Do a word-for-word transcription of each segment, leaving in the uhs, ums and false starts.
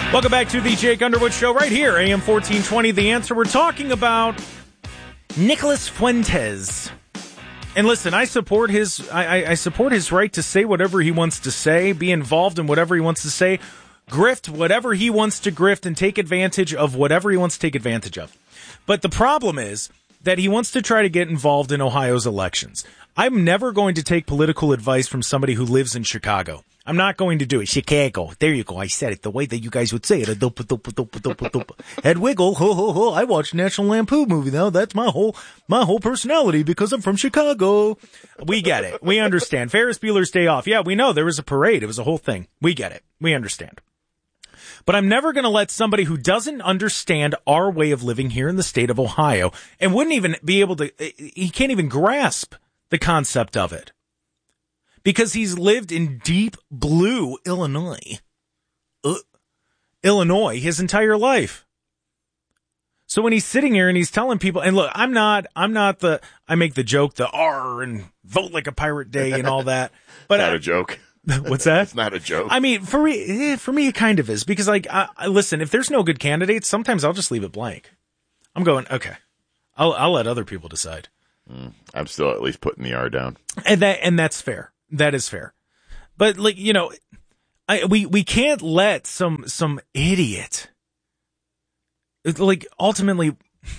Welcome back to the Jake Underwood Show right here, A M fourteen twenty. The Answer. We're talking about Nicholas Fuentes. And listen, I support his I, I support his right to say whatever he wants to say, be involved in whatever he wants to say, grift whatever he wants to grift, and take advantage of whatever he wants to take advantage of. But the problem is that he wants to try to get involved in Ohio's elections. I'm never going to take political advice from somebody who lives in Chicago. I'm not going to do it. Chicago. There you go. I said it the way that you guys would say it. Head wiggle. Ho, ho, ho. I watch National Lampoon movie now. That's my whole, my whole personality because I'm from Chicago. We get it. We understand. Ferris Bueller's Day Off. Yeah, we know there was a parade. It was a whole thing. We get it. We understand. But I'm never going to let somebody who doesn't understand our way of living here in the state of Ohio and wouldn't even be able to, he can't even grasp the concept of it. Because he's lived in deep blue Illinois, uh, Illinois his entire life. So when he's sitting here and he's telling people, and look, I'm not, I'm not the, I make the joke, the R and vote like a pirate day and all that. But not I, a joke. What's that? It's not a joke. I mean, for me, for me, it kind of is because like, I, I, listen, if there's no good candidates, sometimes I'll just leave it blank. I'm going, okay, I'll, I'll let other people decide. Mm, I'm still at least putting the R down. And that, and that's fair. That is fair. But like, you know, I, we, we can't let some, some idiot, like ultimately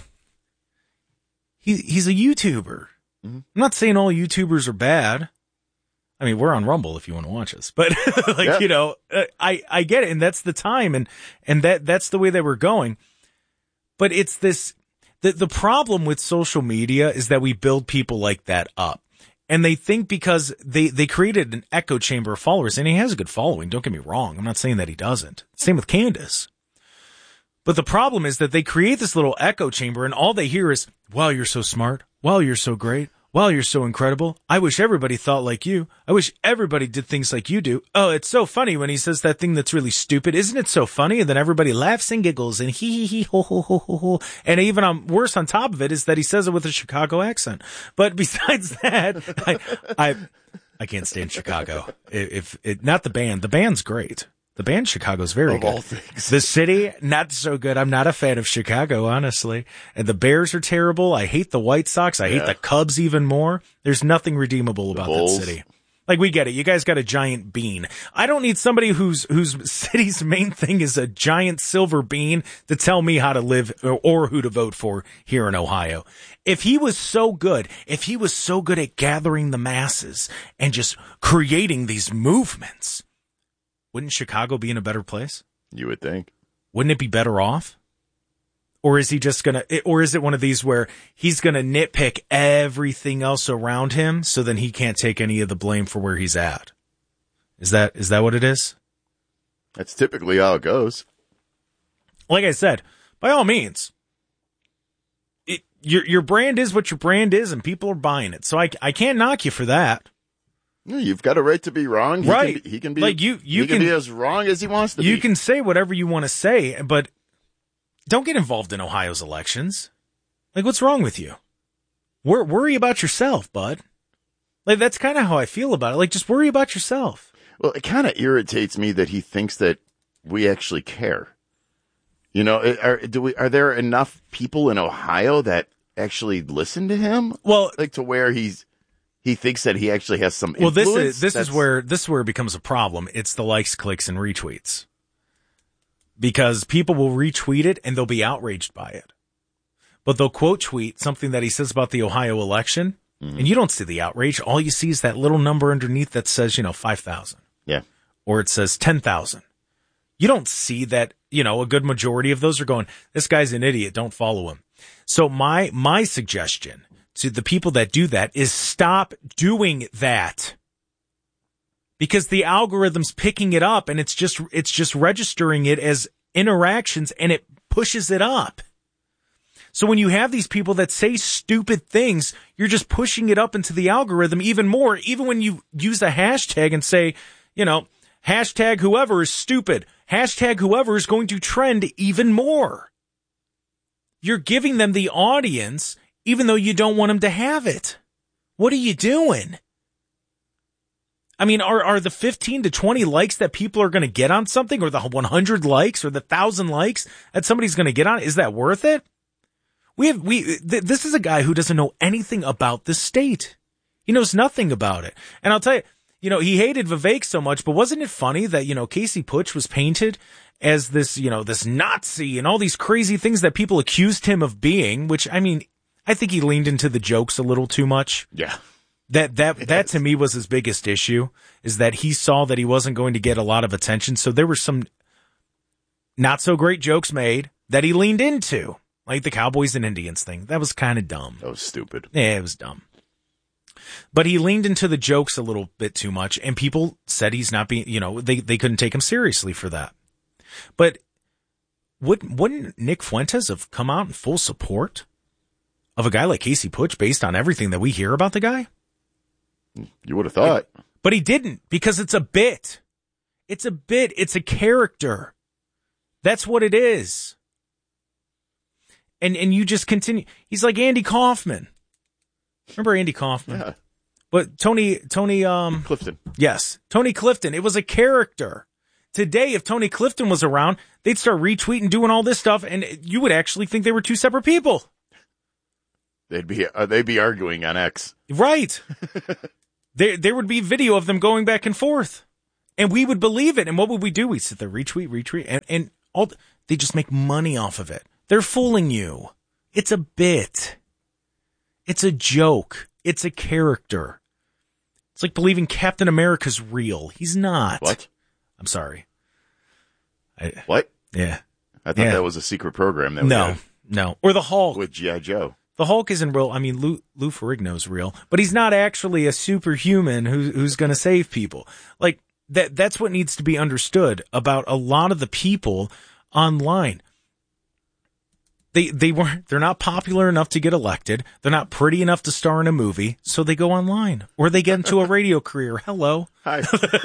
he, he's a YouTuber. Mm-hmm. I'm not saying all YouTubers are bad. I mean, we're on Rumble if you want to watch us, but like, yeah. you know, I, I get it. And that's the time. And, and that, that's the way that we're going. But it's this, the, the problem with social media is that we build people like that up. And they think because they, they created an echo chamber of followers, and he has a good following. Don't get me wrong. I'm not saying that he doesn't. Same with Candace. But the problem is that they create this little echo chamber, and all they hear is, wow, you're so smart. Wow, you're so great. Wow, you're so incredible. I wish everybody thought like you. I wish everybody did things like you do. Oh, it's so funny when he says that thing that's really stupid. Isn't it so funny? And then everybody laughs and giggles and hee hee hee ho ho ho ho ho. And even um, worse on top of it is that he says it with a Chicago accent. But besides that, I, I, I can't stand Chicago. If it, not the band, the band's great. The band Chicago's very of good. All things. The city, not so good. I'm not a fan of Chicago, honestly. And the Bears are terrible. I hate the White Sox. I yeah. hate the Cubs even more. There's nothing redeemable about that city. Like, we get it. You guys got a giant bean. I don't need somebody whose whose city's main thing is a giant silver bean to tell me how to live or, or who to vote for here in Ohio. If he was so good, if he was so good at gathering the masses and just creating these movements, wouldn't Chicago be in a better place? You would think. Wouldn't it be better off? Or is he just going to, or is it one of these where he's going to nitpick everything else around him so then he can't take any of the blame for where he's at? Is that, is that what it is? That's typically how it goes. Like I said, by all means, it, your, your brand is what your brand is and people are buying it. So I, I can't knock you for that. You've got a right to be wrong. He right. Can be, he can be, like you, you he can, can be as wrong as he wants to you be. You can say whatever you want to say, but don't get involved in Ohio's elections. Like, what's wrong with you? Wor- worry about yourself, bud. Like, that's kind of how I feel about it. Like, just worry about yourself. Well, it kind of irritates me that he thinks that we actually care. You know, are, do we, are there enough people in Ohio that actually listen to him? Well, like to where he's, He thinks that he actually has some influence. Well, this is this That's... is where this is where it becomes a problem. It's the likes, clicks, and retweets. Because people will retweet it and they'll be outraged by it. But they'll quote tweet something that he says about the Ohio election, mm-hmm. and you don't see the outrage. All you see is that little number underneath that says, you know, five thousand. Yeah. Or it says ten thousand. You don't see that, you know, a good majority of those are going, this guy's an idiot, don't follow him. So my my suggestion to the people that do that is stop doing that. Because the algorithm's picking it up and it's just it's just registering it as interactions and it pushes it up. So when you have these people that say stupid things, you're just pushing it up into the algorithm even more. Even when you use a hashtag and say, you know, hashtag whoever is stupid, hashtag whoever is going to trend even more. You're giving them the audience even though you don't want them to have it. What are you doing? I mean, are, are the fifteen to twenty likes that people are going to get on something, or the one hundred likes, or the one thousand likes that somebody's going to get on, is that worth it? We have, we, th- this is a guy who doesn't know anything about the state. He knows nothing about it. And I'll tell you, you know, he hated Vivek so much, but wasn't it funny that, you know, Casey Putsch was painted as this, you know, this Nazi and all these crazy things that people accused him of being, which, I mean, I think he leaned into the jokes a little too much. Yeah. That, that, yes. that to me was his biggest issue, is that he saw that he wasn't going to get a lot of attention. So there were some not so great jokes made that he leaned into, like the Cowboys and Indians thing. That was kind of dumb. That was stupid. Yeah, it was dumb. But he leaned into the jokes a little bit too much, and people said he's not being, you know, they, they couldn't take him seriously for that. But wouldn't, wouldn't Nick Fuentes have come out in full support of a guy like Casey Putsch based on everything that we hear about the guy? You would have thought. But he didn't, because it's a bit. It's a bit. It's a character. That's what it is. And and you just continue. He's like Andy Kaufman. Remember Andy Kaufman? Yeah. But Tony, Tony, um, Clifton. Yes. Tony Clifton. It was a character. Today, if Tony Clifton was around, they'd start retweeting, doing all this stuff, and you would actually think they were two separate people. They'd be, uh, they'd be arguing on X. Right. There, there would be video of them going back and forth, and we would believe it. And what would we do? We'd sit there, retweet, retweet, and, and all, they just make money off of it. They're fooling you. It's a bit. It's a joke. It's a character. It's like believing Captain America's real. He's not. What? I'm sorry. I, what? Yeah. I thought yeah. that was a secret program. That no, we had no. Or the Hulk. with G I. Joe. The Hulk isn't real. I mean, Lou, Lou Ferrigno's real, but he's not actually a superhuman who, who's going to save people. Like that, that's what needs to be understood about a lot of the people online. They, they weren't, they're not popular enough to get elected. They're not pretty enough to star in a movie. So they go online, or they get into a radio career. Hello. Hi.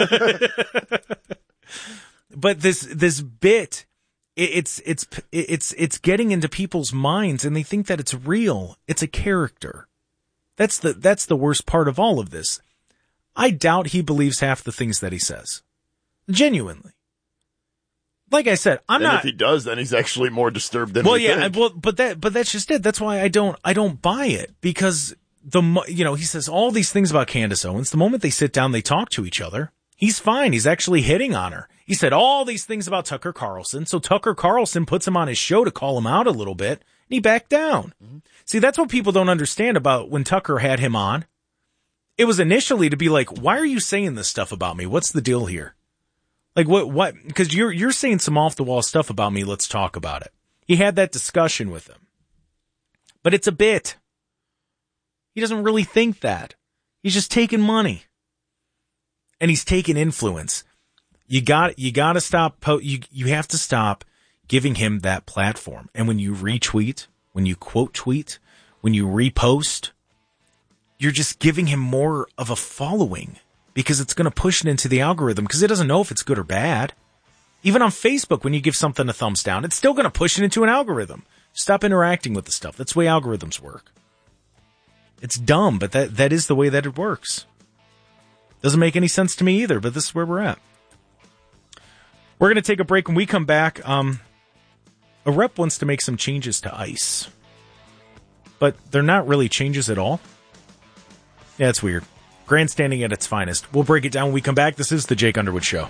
But this, this bit, It's, it's, it's, it's getting into people's minds, and they think that it's real. It's a character. That's the, that's the worst part of all of this. I doubt he believes half the things that he says. Genuinely. Like I said, I'm and not. If he does, then he's actually more disturbed than well, we yeah, think. well, but that, but that's just it. That's why I don't, I don't buy it, because the, you know, he says all these things about Candace Owens. The moment they sit down, they talk to each other. He's fine. He's actually hitting on her. He said all these things about Tucker Carlson. So Tucker Carlson puts him on his show to call him out a little bit, and he backed down. Mm-hmm. See, that's what people don't understand about when Tucker had him on. It was initially to be like, why are you saying this stuff about me? What's the deal here? Like what, what, because you're, you're saying some off the wall stuff about me. Let's talk about it. He had that discussion with him, but it's a bit. He doesn't really think that. He's just taking money, and he's taking influence. You got, you got to stop. Po- you, you have to stop giving him that platform. And when you retweet, when you quote tweet, when you repost, you're just giving him more of a following, because it's going to push it into the algorithm, because it doesn't know if it's good or bad. Even on Facebook, when you give something a thumbs down, it's still going to push it into an algorithm. Stop interacting with the stuff. That's the way algorithms work. It's dumb, but that, that is the way that it works. Doesn't make any sense to me either, but this is where we're at. We're going to take a break. When we come back, um, a rep wants to make some changes to ICE, but they're not really changes at all. Yeah, it's weird. Grandstanding at its finest. We'll break it down when we come back. This is the Jake Underwood Show.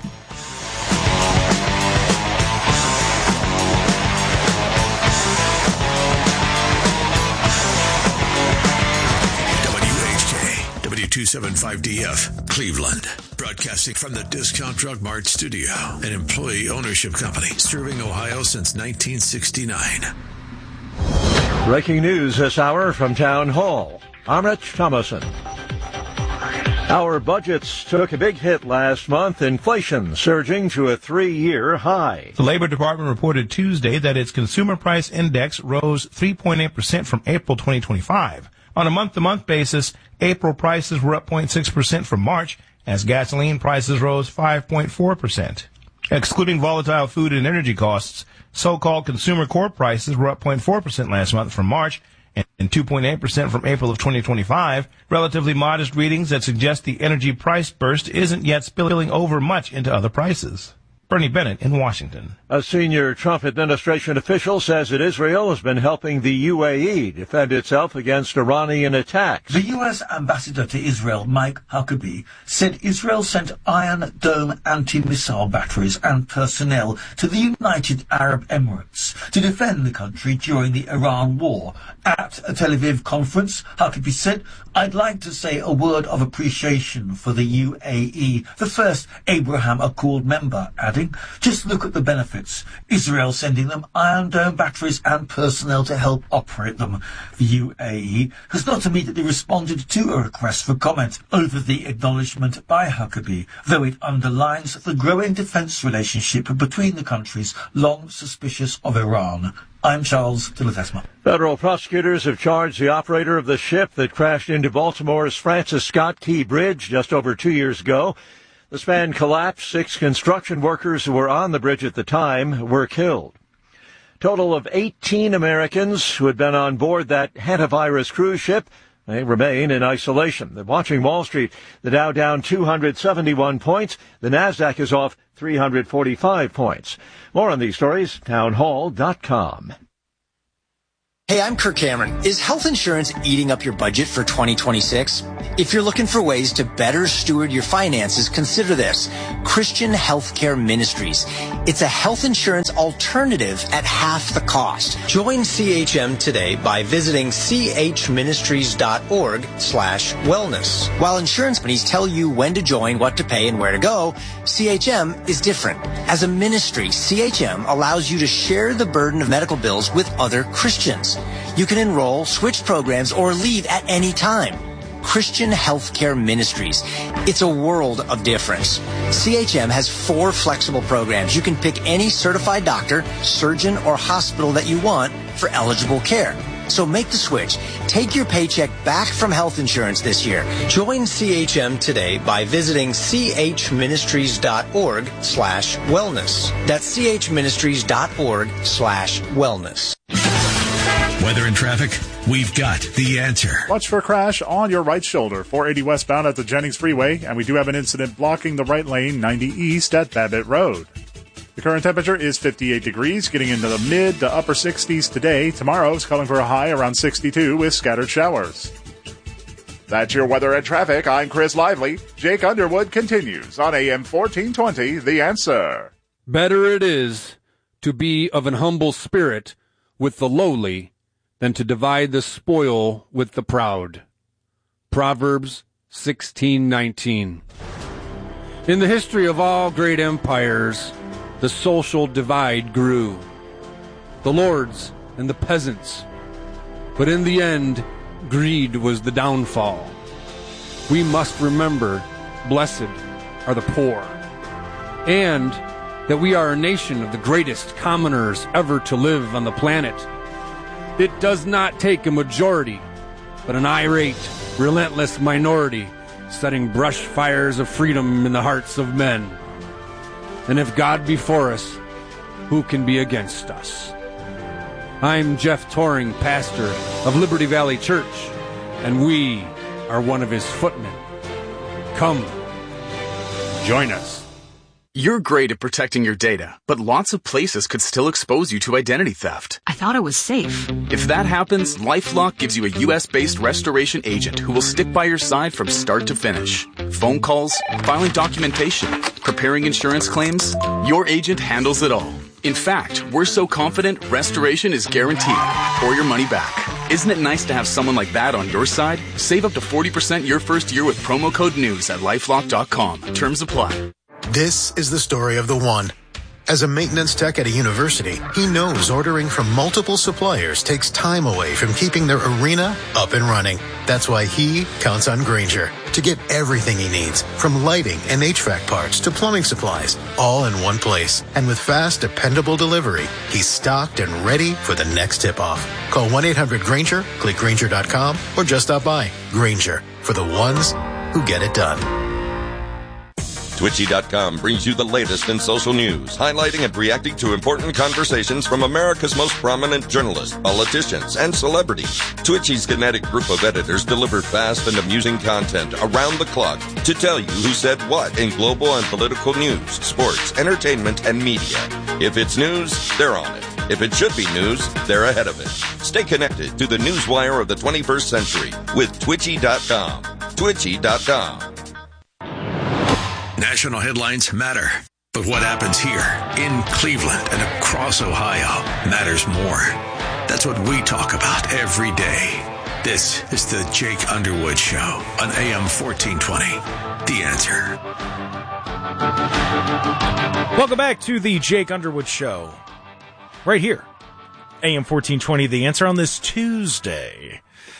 two seventy-five D F, Cleveland. Broadcasting from the Discount Drug Mart studio, an employee ownership company serving Ohio since nineteen sixty-nine. Breaking news this hour from Town Hall. I'm Rich Thomason. Our budgets took a big hit last month, inflation surging to a three-year high. The Labor Department reported Tuesday that its consumer price index rose three point eight percent from April twenty twenty-five. On a month-to-month basis, April prices were up zero point six percent from March, as gasoline prices rose five point four percent. Excluding volatile food and energy costs, so-called consumer core prices were up zero point four percent last month from March, and two point eight percent from April of twenty twenty-five, relatively modest readings that suggest the energy price burst isn't yet spilling over much into other prices. Bernie Bennett in Washington. A senior Trump administration official says that Israel has been helping the U A E defend itself against Iranian attacks. The U S ambassador to Israel, Mike Huckabee, said Israel sent Iron Dome anti-missile batteries and personnel to the United Arab Emirates to defend the country during the Iran war. At a Tel Aviv conference, Huckabee said, "I'd like to say a word of appreciation for the U A E, the first Abraham Accord member," adding, "Just look at the benefits. Israel sending them Iron Dome batteries and personnel to help operate them." The U A E has not immediately responded to a request for comment over the acknowledgement by Huckabee, though it underlines the growing defence relationship between the countries long suspicious of Iran. I'm Charles de Ledesma. Federal prosecutors have charged the operator of the ship that crashed into Baltimore's Francis Scott Key Bridge just over two years ago. The span collapsed. Six construction workers who were on the bridge at the time were killed. Total of eighteen Americans who had been on board that hantavirus cruise ship, they remain in isolation. They're watching Wall Street. The Dow down two hundred seventy-one points. The Nasdaq is off three hundred forty-five points. More on these stories, townhall dot com. Hey, I'm Kirk Cameron. Is health insurance eating up your budget for twenty twenty-six? If you're looking for ways to better steward your finances, consider this. Christian Healthcare Ministries. It's a health insurance alternative at half the cost. Join C H M today by visiting chministries.org slash wellness. While insurance companies tell you when to join, what to pay, and where to go, C H M is different. As a ministry, C H M allows you to share the burden of medical bills with other Christians. You can enroll, switch programs, or leave at any time. Christian Healthcare Ministries. It's a world of difference. C H M has four flexible programs. You can pick any certified doctor, surgeon, or hospital that you want for eligible care. So make the switch. Take your paycheck back from health insurance this year. Join C H M today by visiting chministries.org slash wellness. That's chministries.org slash wellness. Weather and traffic, we've got the answer. Watch for a crash on your right shoulder, four eighty westbound at the Jennings Freeway, and we do have an incident blocking the right lane, ninety east at Babbitt Road. The current temperature is fifty-eight degrees, getting into the mid to upper sixties today. Tomorrow's calling for a high around sixty-two with scattered showers. That's your weather and traffic. I'm Chris Lively. Jake Underwood continues on A M fourteen twenty, The Answer. Better it is to be of an humble spirit with the lowly than to divide the spoil with the proud. Proverbs sixteen nineteen. In the history of all great empires, the social divide grew. The lords and the peasants. But in the end, greed was the downfall. We must remember, blessed are the poor, and that we are a nation of the greatest commoners ever to live on the planet. It does not take a majority, but an irate, relentless minority setting brush fires of freedom in the hearts of men. And if God be for us, who can be against us? I'm Jeff Toring, pastor of Liberty Valley Church, and we are one of his footmen. Come, join us. You're great at protecting your data, but lots of places could still expose you to identity theft. I thought it was safe. If that happens, LifeLock gives you a U S based restoration agent who will stick by your side from start to finish. Phone calls, filing documentation, preparing insurance claims, your agent handles it all. In fact, we're so confident restoration is guaranteed or your money back. Isn't it nice to have someone like that on your side? Save up to forty percent your first year with promo code NEWS at lifelock dot com. Terms apply. This is the story of the one. As a maintenance tech at a university, he knows ordering from multiple suppliers takes time away from keeping their arena up and running. That's why he counts on Grainger to get everything he needs, from lighting and H V A C parts to plumbing supplies, all in one place. And with fast, dependable delivery, he's stocked and ready for the next tip-off. Call one eight hundred Grainger, click Grainger dot com, or just stop by. Grainger, for the ones who get it done. Twitchy dot com brings you the latest in social news, highlighting and reacting to important conversations from America's most prominent journalists, politicians, and celebrities. Twitchy's kinetic group of editors deliver fast and amusing content around the clock to tell you who said what in global and political news, sports, entertainment, and media. If it's news, they're on it. If it should be news, they're ahead of it. Stay connected to the newswire of the twenty-first century with Twitchy dot com. Twitchy dot com. National headlines matter, but what happens here in Cleveland and across Ohio matters more. That's what we talk about every day. This is the Jake Underwood Show on A M fourteen twenty. The Answer. Welcome back to the Jake Underwood Show. Right here, A M fourteen twenty, The Answer, on this Tuesday,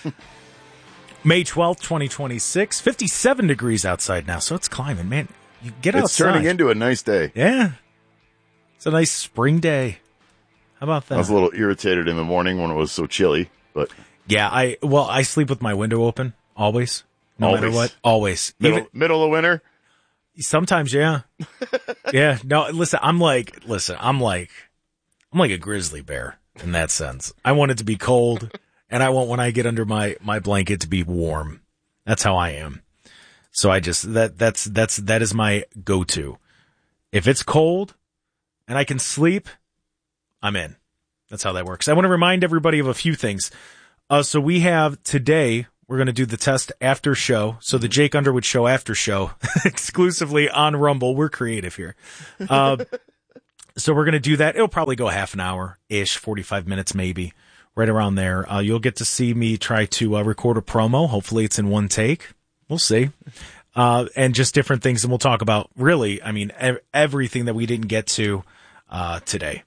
May twelfth, twenty twenty-six. fifty-seven degrees outside now, so it's climbing. Man, you get outside. It's turning into a nice day. Yeah. It's a nice spring day. How about that? I was a little irritated in the morning when it was so chilly, but... Yeah, I well, I sleep with my window open, always. No always. matter what. Always. Middle, Even, middle of winter? Sometimes, yeah. Yeah. No, listen, I'm like, listen, I'm like... I'm like a grizzly bear in that sense. I want it to be cold, and I want when I get under my, my blanket to be warm. That's how I am. So I just, that, that's, that's, that is my go-to. If it's cold and I can sleep, I'm in. That's how that works. I want to remind everybody of a few things. Uh, so we have today, we're going to do the test after show. So the Jake Underwood Show after show exclusively on Rumble. We're creative here. Uh, So we're going to do that. It'll probably go half an hour-ish, forty-five minutes maybe, right around there. Uh, you'll get to see me try to uh, record a promo. Hopefully it's in one take. We'll see. Uh, and just different things. And we'll talk about, really, I mean, ev- everything that we didn't get to uh, today.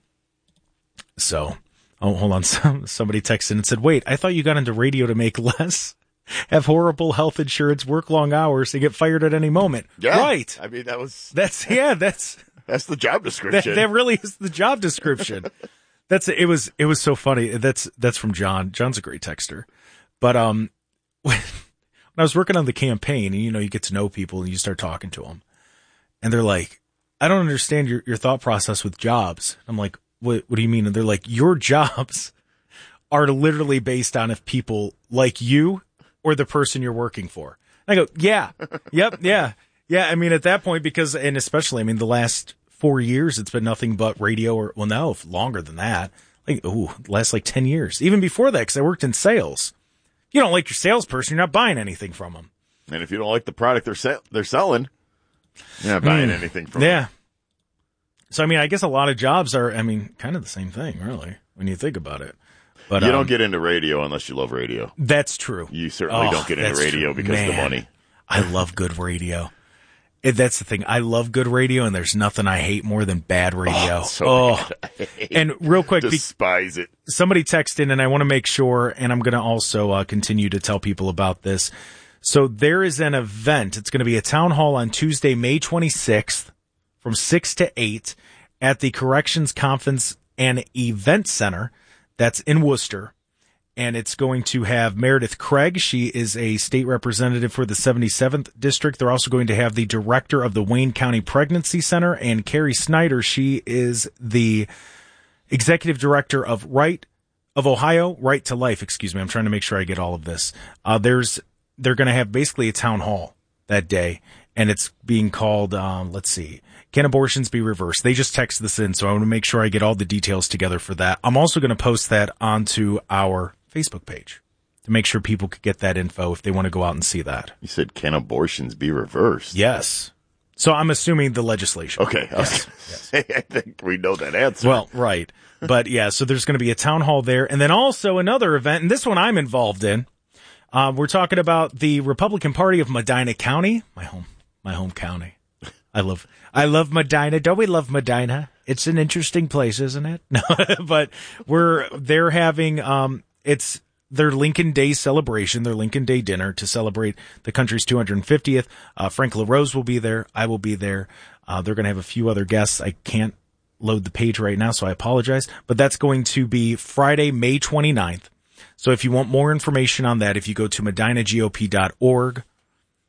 So, oh, hold on. Some, somebody texted and said, wait, I thought you got into radio to make less, have horrible health insurance, work long hours, and get fired at any moment. Yeah. Right. I mean, that was... That's, yeah, that's... That's the job description. That, that really is the job description. That's it was it was so funny. That's that's from John. John's a great texter. But um, when, when I was working on the campaign, and you know, you get to know people and you start talking to them, and they're like, "I don't understand your your thought process with jobs." I'm like, "What what do you mean?" And they're like, "Your jobs are literally based on if people like you or the person you're working for." And I go, "Yeah, yep, yeah." Yeah, I mean, at that point, because, and especially, I mean, the last four years, it's been nothing but radio, or, well, no, longer than that. Like, ooh, last like ten years. Even before that, because I worked in sales. If you don't like your salesperson, you're not buying anything from them. And if you don't like the product they're se- they're selling, you're not buying mm. anything from yeah. them. So, I mean, I guess a lot of jobs are, I mean, kind of the same thing, really, when you think about it. But you um, don't get into radio unless you love radio. That's true. You certainly oh, don't get into radio true. because Man, of the money. I love good radio. It, that's the thing. I love good radio, and there's nothing I hate more than bad radio. Oh, so oh. bad. And real quick, despise be, it. Somebody texted in, and I want to make sure, and I'm going to also uh, continue to tell people about this. So there is an event. It's going to be a town hall on Tuesday, May twenty-sixth, from six to eight at the Corrections Conference and Event Center. That's in Worcester. And it's going to have Meredith Craig. She is a state representative for the seventy-seventh District. They're also going to have the director of the Wayne County Pregnancy Center, and Carrie Snyder. She is the executive director of Right of Ohio, Right to Life. Excuse me. I'm trying to make sure I get all of this. Uh, there's, they're going to have basically a town hall that day, and it's being called, um, let's see, Can Abortions Be Reversed? They just texted this in, so I want to make sure I get all the details together for that. I'm also going to post that onto our Facebook page to make sure people could get that info if they want to go out and see that. You said, can abortions be reversed? Yes. So I'm assuming the legislation. Okay. I, was yes. yes. I think we know that answer. Well, right. But yeah, so there's going to be a town hall there. And then also another event, and this one I'm involved in. Uh, we're talking about the Republican Party of Medina County, my home, my home county. I love, I love Medina. Don't we love Medina? It's an interesting place, isn't it? No, but we're, they're having, um, it's their Lincoln Day celebration, their Lincoln Day dinner to celebrate the country's two hundred fiftieth. Uh, Frank LaRose will be there. I will be there. Uh, they're going to have a few other guests. I can't load the page right now, so I apologize. But that's going to be Friday, May twenty-ninth. So if you want more information on that, if you go to medina G O P dot org,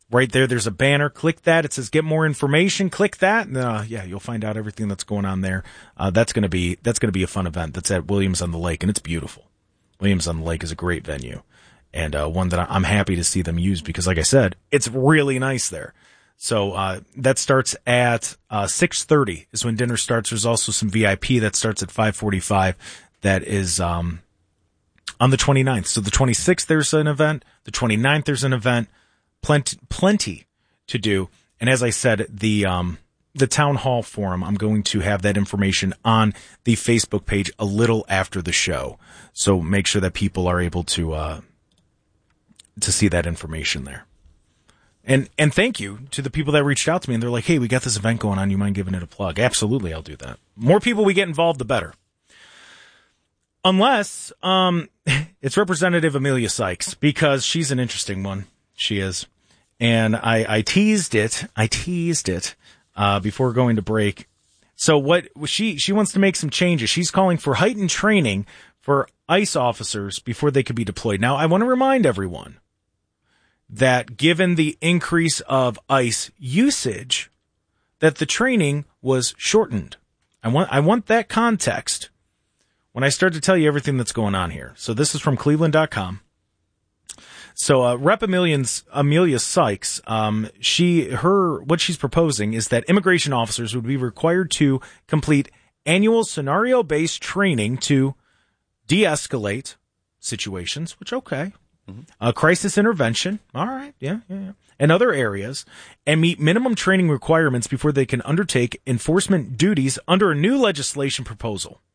Right there, there's a banner. Click that. It says get more information. Click that. And uh, yeah, you'll find out everything that's going on there. Uh, that's going to be, that's going to be a fun event. That's at Williams on the Lake, and it's beautiful. Williams on the Lake is a great venue, and uh, one that I'm happy to see them use because, like I said, it's really nice there. So uh, that starts at uh, six thirty is when dinner starts. There's also some V I P that starts at five forty-five. That is um, on the twenty-ninth. So the twenty-sixth, there's an event. The twenty-ninth, there's an event. Plenty, plenty to do. And as I said, the um, the town hall forum, I'm going to have that information on the Facebook page a little after the show. So make sure that people are able to uh, to see that information there. And and thank you to the people that reached out to me and they're like, hey, we got this event going on. You mind giving it a plug? Absolutely, I'll do that. More people we get involved, the better. Unless um, it's Representative Amelia Sykes, because she's an interesting one. She is. And I, I teased it. I teased it uh, before going to break. So what she she wants to make some changes. She's calling for heightened training for ICE officers before they could be deployed. Now, I want to remind everyone that given the increase of ICE usage, that the training was shortened. I want I want that context when I start to tell you everything that's going on here. So this is from Cleveland dot com. So, uh, Rep Amelia's, Amelia Sykes, um, she, her, what she's proposing is that immigration officers would be required to complete annual scenario-based training to de-escalate situations, which, okay. Mm-hmm. Uh, crisis intervention. All right. Yeah, yeah, yeah. And other areas, and meet minimum training requirements before they can undertake enforcement duties under a new legislation proposal.